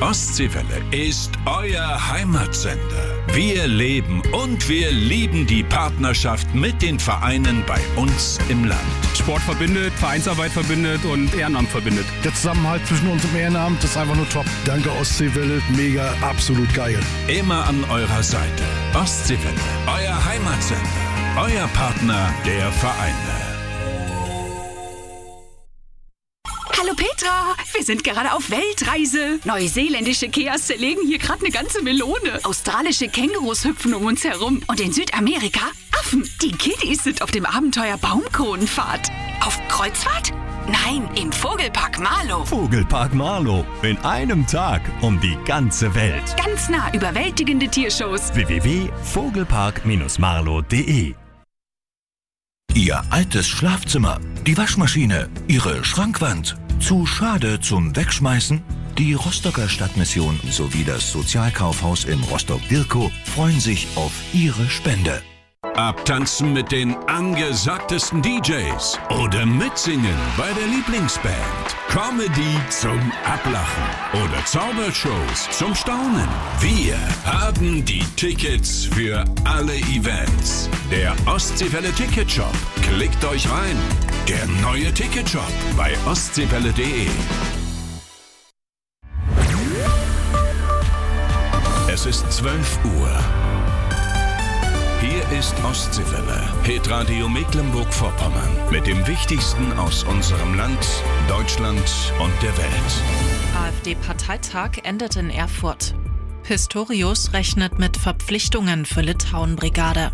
Ostseewelle ist euer Heimatsender. Wir leben und wir lieben die Partnerschaft mit den Vereinen bei uns im Land. Sport verbindet, Vereinsarbeit verbindet und Ehrenamt verbindet. Der Zusammenhalt zwischen uns im Ehrenamt ist einfach nur top. Danke Ostseewelle, mega, absolut geil. Immer an eurer Seite. Ostseewelle, euer Heimatsender. Euer Partner der Vereine. Hallo Petra, wir sind gerade auf Weltreise. Neuseeländische Keas zerlegen hier gerade eine ganze Melone. Australische Kängurus hüpfen um uns herum. Und in Südamerika Affen. Die Kiddies sind auf dem Abenteuer Baumkronenfahrt. Auf Kreuzfahrt? Nein, im Vogelpark Marlow. Vogelpark Marlow. In einem Tag um die ganze Welt. Ganz nah überwältigende Tiershows. www.vogelpark-marlow.de. Ihr altes Schlafzimmer, die Waschmaschine, Ihre Schrankwand. Zu schade zum Wegschmeißen? Die Rostocker Stadtmission sowie das Sozialkaufhaus in Rostock-Dirkow freuen sich auf Ihre Spende. Abtanzen mit den angesagtesten DJs oder mitsingen bei der Lieblingsband. Comedy zum Ablachen oder Zaubershows zum Staunen. Wir haben die Tickets für alle Events. Der Ostseewelle Ticketshop. Klickt euch rein. Der neue Ticketshop bei ostseewelle.de. Es ist 12 Uhr. Hier ist Ostseewelle, Hitradio Mecklenburg-Vorpommern, mit dem Wichtigsten aus unserem Land, Deutschland und der Welt. AfD-Parteitag endet in Erfurt. Pistorius rechnet mit Verpflichtungen für Litauen-Brigade.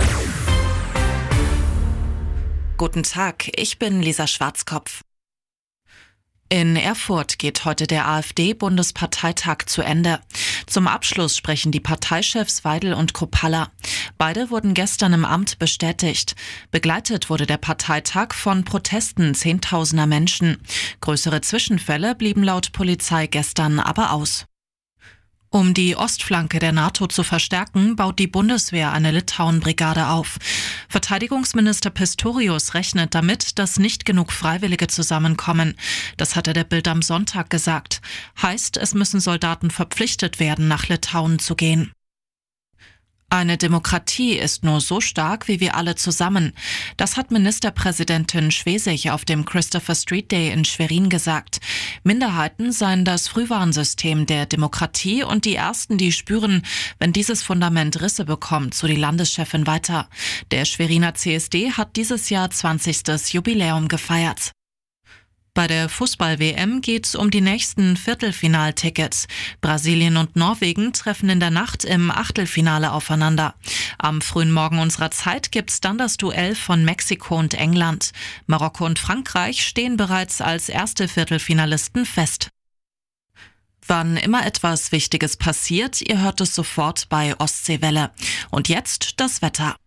Guten Tag, ich bin Lisa Schwarzkopf. In Erfurt geht heute der AfD-Bundesparteitag zu Ende. Zum Abschluss sprechen die Parteichefs Weidel und Kruppalla. Beide wurden gestern im Amt bestätigt. Begleitet wurde der Parteitag von Protesten Zehntausender Menschen. Größere Zwischenfälle blieben laut Polizei gestern aber aus. Um die Ostflanke der NATO zu verstärken, baut die Bundeswehr eine Litauen-Brigade auf. Verteidigungsminister Pistorius rechnet damit, dass nicht genug Freiwillige zusammenkommen. Das hat er der Bild am Sonntag gesagt. Heißt, es müssen Soldaten verpflichtet werden, nach Litauen zu gehen. Eine Demokratie ist nur so stark, wie wir alle zusammen. Das hat Ministerpräsidentin Schwesig auf dem Christopher Street Day in Schwerin gesagt. Minderheiten seien das Frühwarnsystem der Demokratie und die Ersten, die spüren, wenn dieses Fundament Risse bekommt, so die Landeschefin weiter. Der Schweriner CSD hat dieses Jahr 20. Jubiläum gefeiert. Bei der Fußball-WM geht's um die nächsten Viertelfinaltickets. Brasilien und Norwegen treffen in der Nacht im Achtelfinale aufeinander. Am frühen Morgen unserer Zeit gibt's dann das Duell von Mexiko und England. Marokko und Frankreich stehen bereits als erste Viertelfinalisten fest. Wann immer etwas Wichtiges passiert, ihr hört es sofort bei Ostseewelle. Und jetzt das Wetter.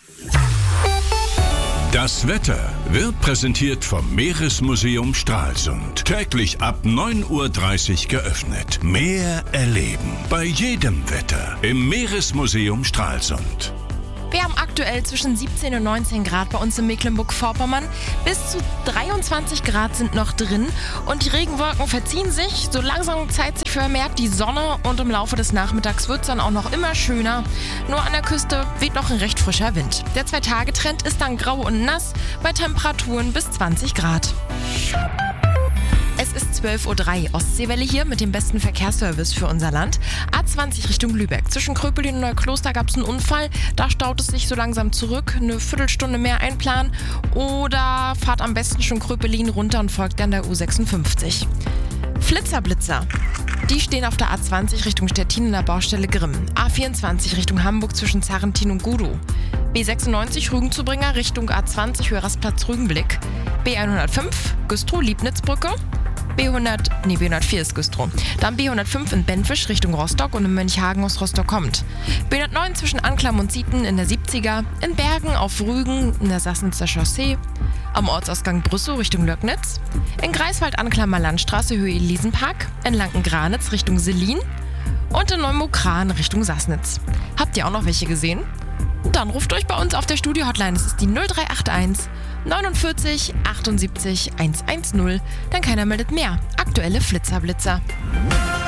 Das Wetter wird präsentiert vom Meeresmuseum Stralsund. Täglich ab 9:30 Uhr geöffnet. Mehr erleben bei jedem Wetter im Meeresmuseum Stralsund. Wir haben aktuell zwischen 17 und 19 Grad bei uns in Mecklenburg-Vorpommern. Bis zu 23 Grad sind noch drin und die Regenwolken verziehen sich. So langsam zeigt sich vermehrt die Sonne und im Laufe des Nachmittags wird es dann auch noch immer schöner. Nur an der Küste weht noch ein recht frischer Wind. Der 2-Tage-Trend ist dann grau und nass bei Temperaturen bis 20 Grad. Es ist 12:03 Uhr. Ostseewelle hier mit dem besten Verkehrsservice für unser Land. A20 Richtung Lübeck. Zwischen Kröpelin und Neukloster gab es einen Unfall. Da staut es sich so langsam zurück. Eine Viertelstunde mehr einplanen. Oder fahrt am besten schon Kröpelin runter und folgt dann der U56. Blitzerblitzer. Die stehen auf der A20 Richtung Stettin in der Baustelle Grimm. A24 Richtung Hamburg zwischen Zarrentin und Gudow. B96 Rügenzubringer Richtung A20 Höherastplatz Rügenblick. B105 Güstrow-Liebnitzbrücke. B104 ist Güstrow. Dann B105 in Benfisch Richtung Rostock und in Mönchhagen aus Rostock kommt. B109 zwischen Anklam und Sieten in der 70er. In Bergen auf Rügen in der Sassnitzer Chaussee. Am Ortsausgang Brüssow Richtung Löcknitz. In Greifswald Anklammer Landstraße Höhe Elisenpark. In Lanken-Granitz Richtung Selin. Und in Neumokran Richtung Sassnitz. Habt ihr auch noch welche gesehen? Dann ruft euch bei uns auf der Studio-Hotline. Das ist die 0381 49 78 110. Dann keiner meldet mehr. Aktuelle Blitzerblitzer.